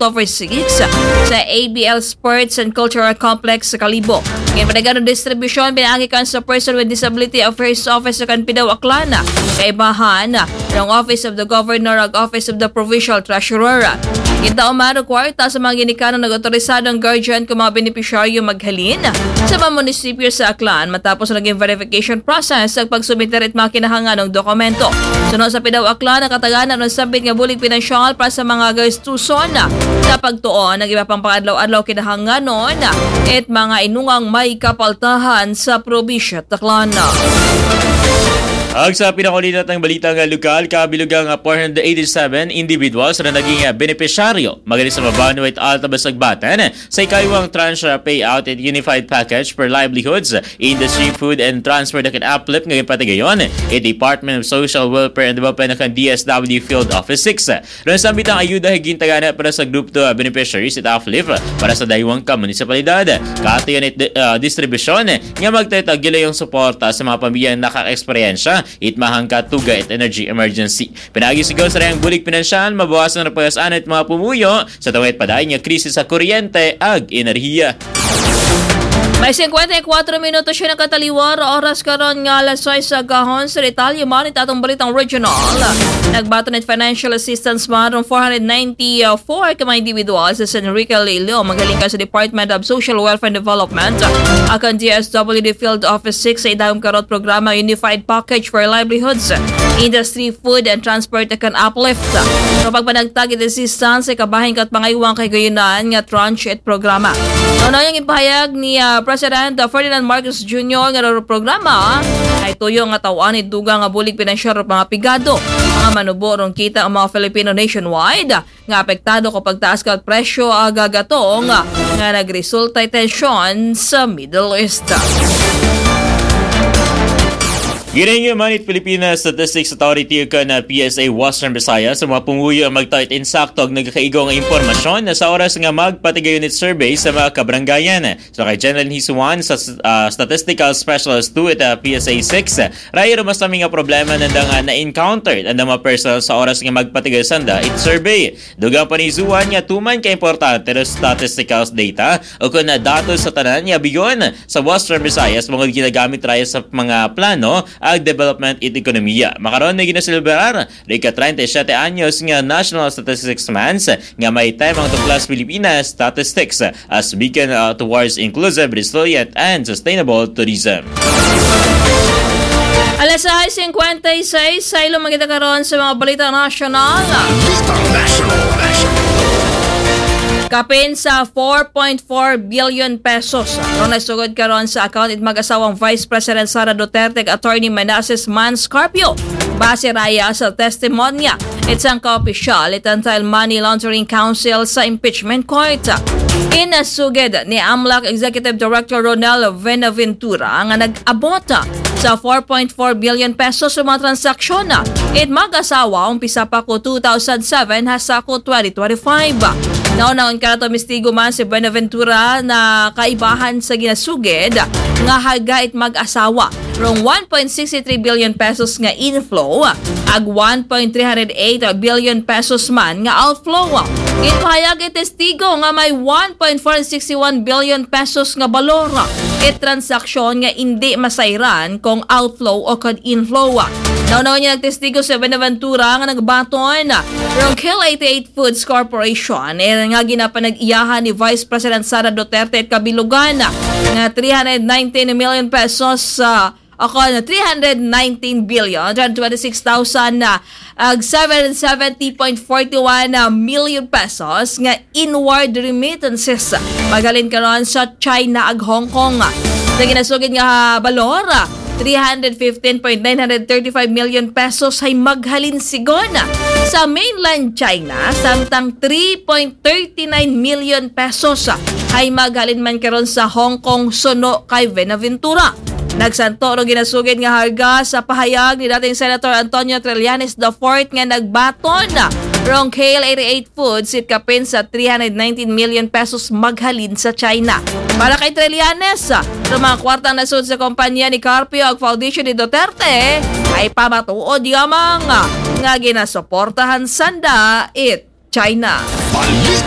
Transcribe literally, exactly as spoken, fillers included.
October six sa A B L Sports and Cultural Complex sa Kalibo. Ngayon panagan ng distribusyon, pinaangikan sa Person with Disability Affairs Office sa Kanpidaw, Aklana. Kaibahan ng Office of the Governor ag Office of the Provincial Treasurer. Kita umano kwarta sa mga ginikanan nag-autorisadong guardian kung mga benepisyaryo maghalin sa mga munisipyo sa Aklan matapos naging verification process sa pagsumiter at makinahangan ng dokumento. Sunod sa Pidaw Aklan, nakataganan ng sabit nga bulig pinansyal para sa mga gastuson sa pagtuon ng iba pang pangadlaw-adlaw kinahanganon at mga inungang may kapaltahan sa probinsya Aklan. Ang sa pinakulitat ng balitang lokal, kabilugang four hundred eighty-seven individuals na naging benepisyaryo magaling sa Mabano at Alta Basagbatan sa ikaiwang tranche payout at unified package for livelihoods, industry, food, and transport na kan-uplift ngayon patigayon at Department of Social Welfare and Development ng D S W Field Office six. Noong sambit ang ayuda higing tagana para sa group to beneficiaries at uplift para sa daywang kamunisipalidad. Katayon at uh, distribusyon nga magtatagila yung suporta sa mga pamilyang nakaka-eksperyensya itmahang katuga at energy emergency. Pinagisigaw sa rayang bulig pinansyal, mabawasan na pagasaan at mga pumuyo sa tawid padayon nga krisis sa kuryente ag enerhiya. May fifty-four minutos siya ng kataliwar, oras karon nga alas sais sa gahon sa detalye man at atong balitang regional. Nagbato ng financial assistance man ng four hundred ninety-four ka mga individuals sa San Enrique Lilo magaling ka sa Department of Social Welfare and Development. Akan D S W D Field Office six sa idahong karot programa Unified Package for Livelihoods, Industry, Food, and Transport akan uplift. Kapag panagtagit assistance sa kabahin kat pangayuwang kay gayunan nga tranche at programa. Ano yung ipahayag ni uh, President uh, Ferdinand Marcos Junior nga programa ay tuyo nga tawan ni dugang nga bulig pinansyal mga pigado mga manuborong kita ang mga Filipino nationwide nga apektado kapag taas ka presyo agagatong nga nagresulta tensyon sa Middle East. Giring manit Philippine Statistics Authority ka na P S A Western Visayas sa mga punguyo ang magtawit insakto ang nagkakaigo ng impormasyon na sa oras nga magpatigay unit survey sa mga kabrangayan. So kay General Hisuan sa uh, Statistical Specialist two at uh, P S A six, rayo mas namin nga problema nanda nga na-encountered ang mga personnel sa oras nga magpatigay sanda it survey. Dugang panizuan nga tuman ka importante ng statistical data o kung na datos sa tanan nga biyon sa Western Visayas mga ginagamit rayo sa mga plano ag development at ekonomiya. Makaroon na ginasilberar rika thirty-seven anyos nga National Statistics Month nga may temang Tuklas Pilipinas Statistics as beacon uh, towards inclusive, resilient, and sustainable tourism. Alas sais fifty-six sa ilong magita karon sa mga balita nasyonal. Kapin sa four point four billion pesos. Ron nasugod karon sa account it mag-asawang Vice President Sara Duterte at Attorney Manasseh Man Scarpio. Base raya sa testimonya, isang ka-opisyal itantal Money Laundering Council sa impeachment court. Inasugid ni AMLAC Executive Director Ronel Venaventura nga nag-abota sa four point four billion pesos sa mga transaksyon na it mag-asawa umpisa pa ko two thousand seven hasta ko twenty twenty-five. Naunang kanato mistigo man si Buenaventura na kaibahan sa ginasugid nga haga it mag-asawa rong one point six three billion pesos nga inflow ag one point three oh eight billion pesos man nga outflow. Ipahayag it testigo nga may one point four six one billion pesos nga balor it transaksyon nga hindi masayran kung outflow o kung inflow. Naunaw niya nagtestigo sa Buenaventura nga nagbaton rong Kill eighty-eight Foods Corporation eh, nga ginapanag-iyahan ni Vice President Sara Duterte at kabilugan nga three hundred nineteen million pesos sa uh, ako na three hundred nineteen billion one hundred twenty-six thousand na ag seven hundred seventy point four one million pesos nga inward remittances magaling karon sa China ag Hong Kong. Sa ginasugid nga balor three hundred fifteen point nine three five million pesos ay maghalin sigon sa mainland China samtang three point three nine million pesos ay maghalin man karon sa Hong Kong suno kay Venaventura. Nagsantoro ginasugid nga harga sa pahayag ni dating Senator Antonio Trillanes the fourth nga nagbaton rong Kale eighty-eight Foods it kapin sa three hundred nineteen million pesos maghalin sa China. Para kay Trillanes, sa mga kwartang nasud sa kompanya ni Carpio ag Foundation ni Duterte ay pamatuod yamang nga ginasuportahan sanda it China.